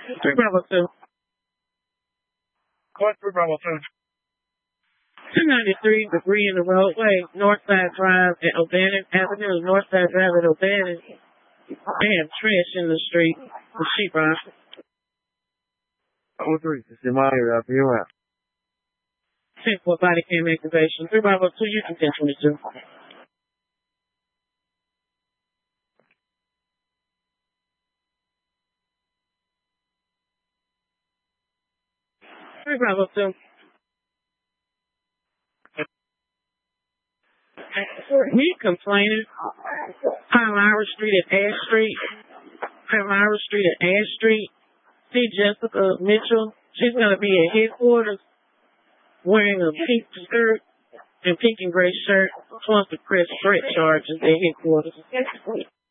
3 Bravo 2. Code 3 Bravo 2. 293 debris in the roadway, Northside Drive at O'Bannon Avenue, Northside Drive at O'Bannon. They have trash in the street, the sheetrock. 03, this is my area, POF. 10 for body cam activation. 3 Bravo 2, you can 1022. Bravo 2. He complaining. Palmyra Street at Ash Street. Palmyra Street at Ash Street. See Jessica Mitchell. She's going to be at headquarters wearing a pink skirt and pink and gray shirt. She wants to press threat charges at headquarters.